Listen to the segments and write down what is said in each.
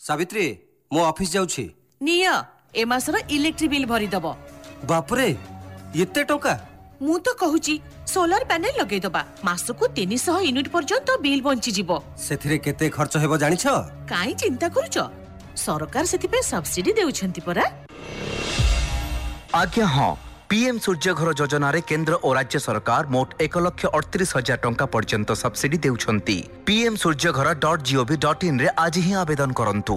सावित्री मो ऑफिस जाउछि निय ए मासर electric bill भरी दब। बापरे एते टका मु तो कहूची सोलार पैनल लगे दबा मासको 300 यूनिट पर्यंत बिल बंची जिवो। सेथिरे केते खर्च हेबो जानिछ? काई चिंता करूछ सरकार सेति पे सब्सिडी देउछंती परा। आज्ञा हाँ पीएम सूर्यघर योजना रे केंद्र और राज्य सरकार मोट 1,38,000 टंका पर्यंत सब्सिडी देउछंती। पीएम सूर्यघर.gov.in रे आज ही आवेदन करंतु।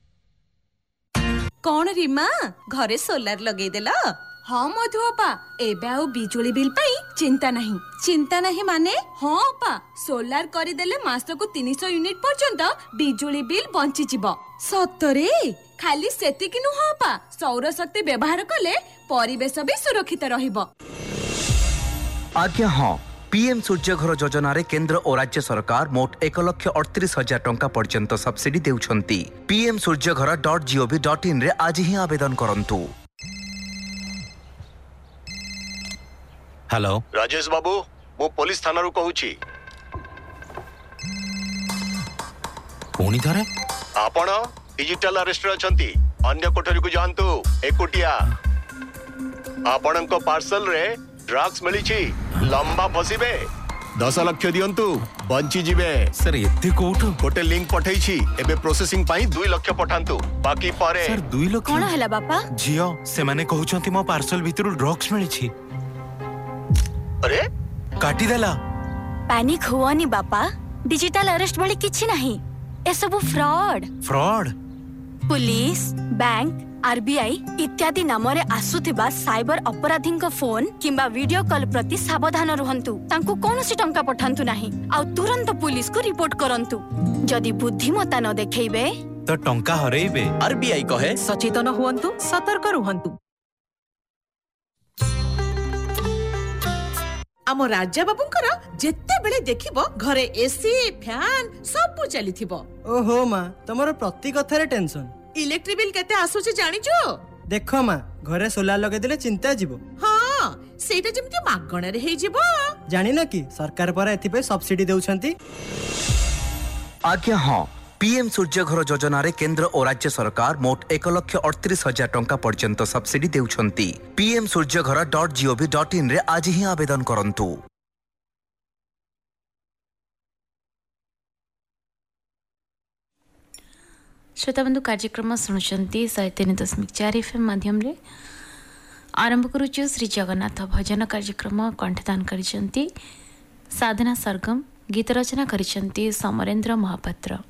कौन रीमा घरे सोलार लगे देला? हाँ मधुअपा एबे आउ बिजुली बिल पाई चिंता नहीं माने हाँ अपा सोलार करिदेले मासको 300 यूनिट पर्यंत बिजुली बिल बंची जिवो। सतरे खाली सेतिकि नुह अपा सौर शक्ति व्यवहार कले परिवेश भी सुरक्षित रहिबो। आज्ञा हाँ पीएम सूर्यघर योजना रे केंद्र और राज्य सरकार मोट 1,38,000 टंका पर्यंत सब्सिडी देउछंती। पीएम सूर्यघर.gov.in रे आज ही आवेदन करंतु। हेलो राजेश बाबू मो पुलिस थाना रू कहूची। पुणी थरे आपण डिजिटल अरेस्ट रे अछंती अन्य कोठरी को जानतु एकुटिया आपणक पार्सल रे ड्रग्स मिली छी लंबा फसिबे 10 लाख दियंतु बंची जिवे। सर एते कोठो गोटे लिंक पठै छी एबे प्रोसेसिंग पाई 2 लाख पठांतु बाकी पारे सर 2 लाख कोन हला बापा जियो से माने कहउछंती मो पार्सल भितरु ड्रग्स मिली छी। अरे काटी देला पैनिक हुआनी बापा डिजिटल अरेस्ट वाली किछि नहीं ए सब फ्रॉड पुलिस बैंक आरबीआई इत्यादि नाम रे आसुथिबा साइबर अपराधी फोन किंबा वीडियो कॉल प्रति सावधान रहंतु। तांको कोनोसी टंका पठांतु नहीं आ तुरंत पुलिस को रिपोर्ट करंतु। जदि बुद्धिमत्ता न देखैबे तो टंका हरैबे। आरबीआई कहे सचेतन हुअंतु सतर्क रुहंतु। आम राजा बाबूंकर जेते बेले देखिबो घरे एसी फैन सब चलीथिबो। ओहो माँ तमरो प्रति कथारे टेंशन। इलेक्ट्रिक बिल केते आसुची जानिचो? देखो माँ घरे सोलार लगे दिले चिंता जीवो। हाँ सेटा जेमति मागणा रे हे जीवो। जानि न कि सरकार पर एथि पे सब्सिडी देउछंती। आज्ञा हाँ पीएम सूर्यघर योजना रे केंद्र और राज्य सरकार मोट 1,38,000 टंका पर्यंत सब्सिडी देउछंती। पीएम सूर्यघर.gov.in रे आज ही आवेदन करंतु। श्रोताबंधु कार्यक्रम शुणुंट 103.4 FM माध्यम रे आरंभ करुचु श्री जगन्नाथ भजन कार्यक्रम कंठदान करिसेंती साधना सरगम गीत रचना करिसेंती समरेंद्र महापात्र।